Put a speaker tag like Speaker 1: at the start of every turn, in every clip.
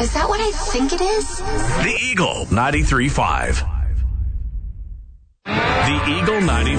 Speaker 1: Is that what I think it is?
Speaker 2: The Eagle 93.5. The Eagle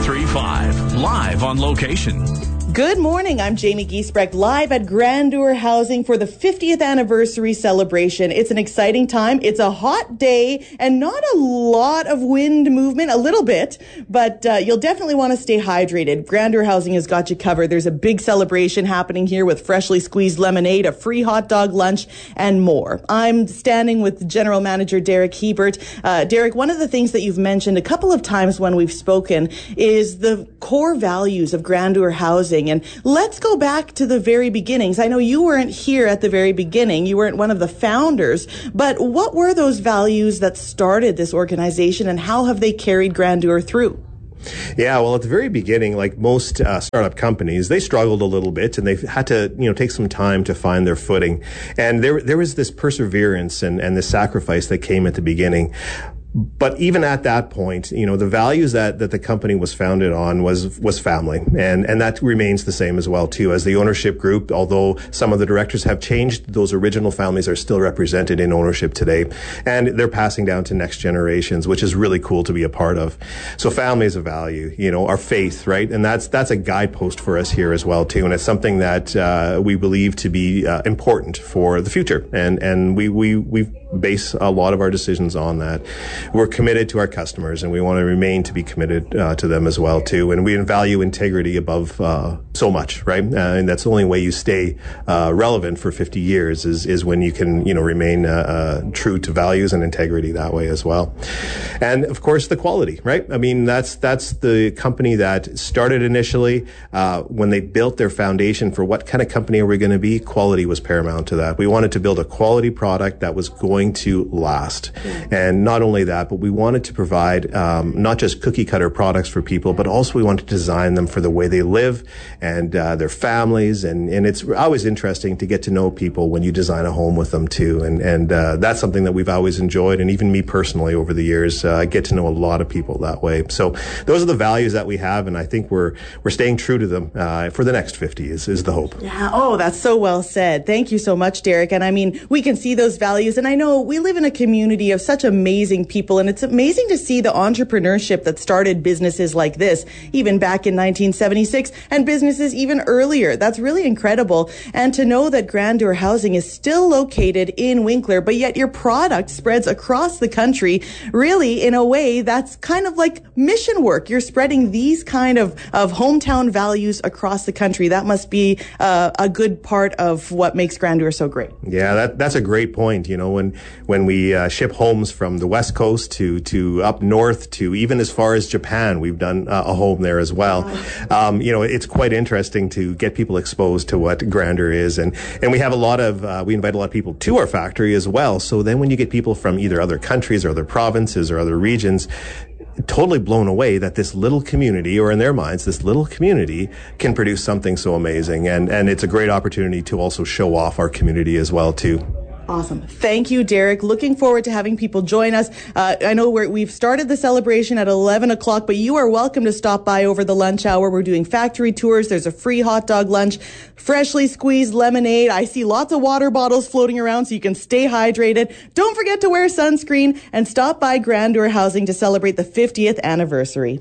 Speaker 2: 93.5, live on location.
Speaker 3: Good morning. I'm Jamie Giesbrecht, live at Grandeur Housing for the 50th anniversary celebration. It's an exciting time. It's a hot day and not a lot of wind movement, a little bit, but you'll definitely want to stay hydrated. Grandeur Housing has got you covered. There's a big celebration happening here with freshly squeezed lemonade, a free hot dog lunch, and more. I'm standing with General Manager Derek Hebert. Derek, one of the things that you've mentioned a couple of times when we've spoken is the core values of Grandeur Housing. And let's go back to the very beginnings. I know you weren't here at the very beginning. You weren't one of the founders. But what were those values that started this organization, and how have they carried Grandeur through?
Speaker 4: Yeah, well, at the very beginning, like most startup companies, they struggled a little bit, and they had to, take some time to find their footing. And there was this perseverance and this sacrifice that came at the beginning. But even at that point, the values that the company was founded on was family. And that remains the same as well, too. As the ownership group, although some of the directors have changed, those original families are still represented in ownership today. And they're passing down to next generations, which is really cool to be a part of. So family is a value, our faith, right? And that's a guidepost for us here as well, too. And it's something that we believe to be important for the future. And we base a lot of our decisions on that. We're committed to our customers, and we want to remain to be committed to them as well, too. And we value integrity above so much, right? And that's the only way you stay relevant for 50 years is when you can, remain true to values and integrity that way as well. And, of course, the quality, right? I mean, that's the company that started initially when they built their foundation for what kind of company are we going to be. Quality was paramount to that. We wanted to build a quality product that was going to last. And not only that, but we wanted to provide not just cookie cutter products for people, but also we wanted to design them for the way they live and their families. And it's always interesting to get to know people when you design a home with them too. And that's something that we've always enjoyed. And even me personally over the years, I get to know a lot of people that way. So those are the values that we have. And I think we're staying true to them for the next 50 is the hope.
Speaker 3: Yeah. Oh, that's so well said. Thank you so much, Derek. And I mean, we can see those values. And I know we live in a community of such amazing people, and it's amazing to see the entrepreneurship that started businesses like this, even back in 1976, and businesses even earlier. That's really incredible. And to know that Grandeur Housing is still located in Winkler, but yet your product spreads across the country, really, in a way that's kind of like mission work. You're spreading these kind of hometown values across the country. That must be a good part of what makes Grandeur so great.
Speaker 4: Yeah, that's a great point. When we ship homes from the West Coast to up north to even as far as Japan, we've done a home there as well. Wow. It's quite interesting to get people exposed to what Grandeur is, and we have we invite a lot of people to our factory as well. So then when you get people from either other countries or other provinces or other regions, totally blown away that this little community, or in their minds, this little community can produce something so amazing. And it's a great opportunity to also show off our community as well, too.
Speaker 3: Awesome. Thank you, Derek. Looking forward to having people join us. I know we've started the celebration at 11 o'clock, but you are welcome to stop by over the lunch hour. We're doing factory tours. There's a free hot dog lunch, freshly squeezed lemonade. I see lots of water bottles floating around so you can stay hydrated. Don't forget to wear sunscreen and stop by Grandeur Housing to celebrate the 50th anniversary.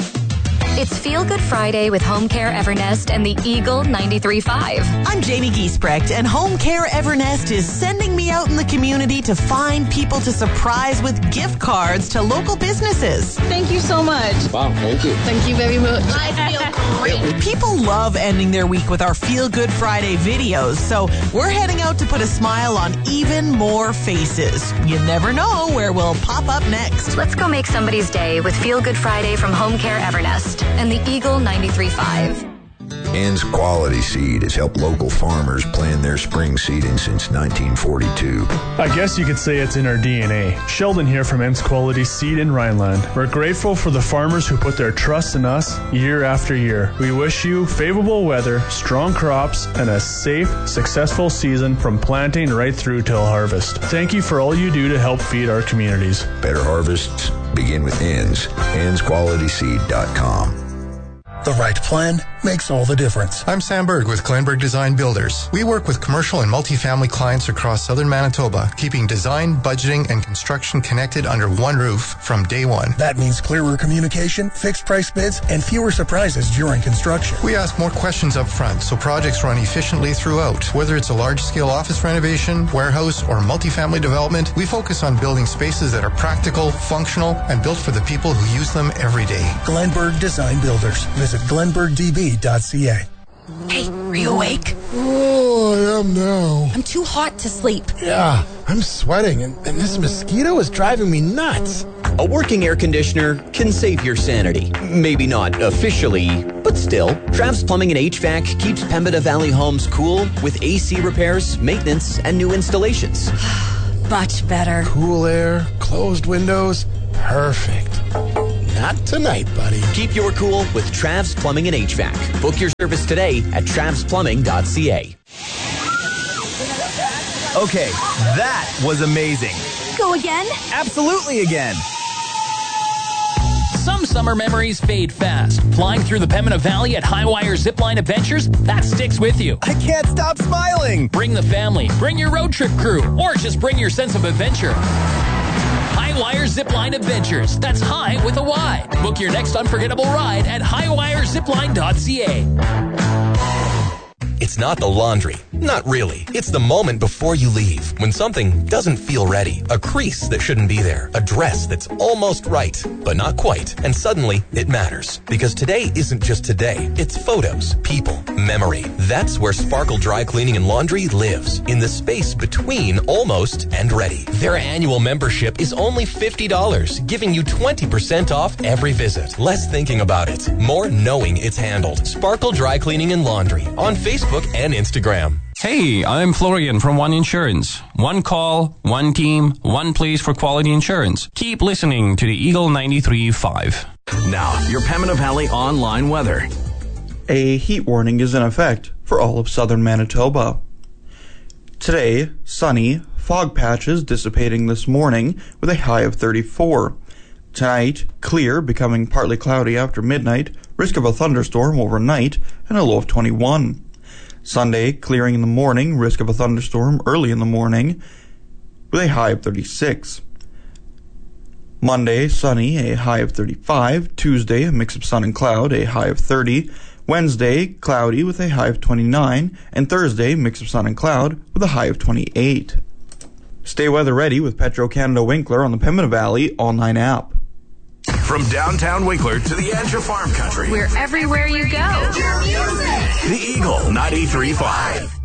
Speaker 5: It's Feel Good Friday with Home Care Evernest and the Eagle 93.5.
Speaker 6: I'm Jamie Giesbrecht, and Home Care Evernest is sending me out in the community to find people to surprise with gift cards to local businesses.
Speaker 7: Thank you so much.
Speaker 8: Wow, thank you.
Speaker 7: Thank you very much. I feel great.
Speaker 6: People love ending their week with our Feel Good Friday videos, so we're heading out to put a smile on even more faces. You never know where we'll pop up next.
Speaker 5: Let's go make somebody's day with Feel Good Friday from Home Care Evernest and the Eagle 93.5.
Speaker 9: Ann's Quality Seed has helped local farmers plan their spring seeding since 1942.
Speaker 10: I guess you could say it's in our DNA. Sheldon here from Ann's Quality Seed in Rhineland. We're grateful for the farmers who put their trust in us year after year. We wish you favorable weather, strong crops, and a safe, successful season from planting right through till harvest. Thank you for all you do to help feed our communities.
Speaker 9: Better harvests begin with Ann's. Ann'sQualitySeed.com.
Speaker 11: The right plan
Speaker 1: makes all the difference.
Speaker 8: I'm Sam Berg with Glenberg Design Builders. We work with commercial and multifamily clients across southern Manitoba, keeping design, budgeting, and construction connected under one roof from day one.
Speaker 1: That means clearer communication, fixed price bids, and fewer surprises during construction.
Speaker 8: We ask more questions up front so projects run efficiently throughout. Whether it's a large-scale office renovation, warehouse, or multifamily development, we focus on building spaces that are practical, functional, and built for the people who use them every day.
Speaker 1: Glenberg Design Builders. Visit glenbergdb.ca.
Speaker 11: Hey, are you awake?
Speaker 12: Oh, I am now.
Speaker 11: I'm too hot to sleep.
Speaker 12: Yeah, I'm sweating, and this mosquito is driving me nuts.
Speaker 13: A working air conditioner can save your sanity. Maybe not officially, but still. Travs Plumbing and HVAC keeps Pembina Valley homes cool with AC repairs, maintenance, and new installations.
Speaker 11: Much better.
Speaker 12: Cool air, closed windows, perfect. Not tonight, buddy.
Speaker 13: Keep your cool with Travs Plumbing and HVAC. Book your service today at travsplumbing.ca.
Speaker 14: Okay, that was amazing.
Speaker 11: Go again?
Speaker 14: Absolutely again.
Speaker 15: Some summer memories fade fast. Flying through the Pembina Valley at Highwire Zipline Adventures, that sticks with you.
Speaker 14: I can't stop smiling.
Speaker 15: Bring the family, bring your road trip crew, or just bring your sense of adventure. Highwire Zipline Adventures. That's high with a Y. Book your next unforgettable ride at highwirezipline.ca.
Speaker 16: It's not the laundry. Not really. It's the moment before you leave, when something doesn't feel ready. A crease that shouldn't be there. A dress that's almost right, but not quite. And suddenly, it matters. Because today isn't just today. It's photos, people, memory. That's where Sparkle Dry Cleaning and Laundry lives. In the space between almost and ready. Their annual membership is only $50, giving you 20% off every visit. Less thinking about it. More knowing it's handled. Sparkle Dry Cleaning and Laundry. On Facebook and Instagram.
Speaker 17: Hey, I'm Florian from One Insurance. One call, one team, one place for quality insurance. Keep listening to the Eagle 93.5.
Speaker 2: Now, your Pembina Valley online weather.
Speaker 18: A heat warning is in effect for all of southern Manitoba. Today, sunny, fog patches dissipating this morning with a high of 34. Tonight, clear, becoming partly cloudy after midnight, risk of a thunderstorm overnight, and a low of 21. Sunday, clearing in the morning, risk of a thunderstorm early in the morning, with a high of 36. Monday, sunny, a high of 35. Tuesday, a mix of sun and cloud, a high of 30. Wednesday, cloudy with a high of 29. And Thursday, mix of sun and cloud with a high of 28. Stay weather ready with Petro-Canada Winkler on the Pembina Valley All-9 app.
Speaker 2: From downtown Winkler to the edge of farm country.
Speaker 5: We're everywhere you go.
Speaker 2: The Eagle 93.5.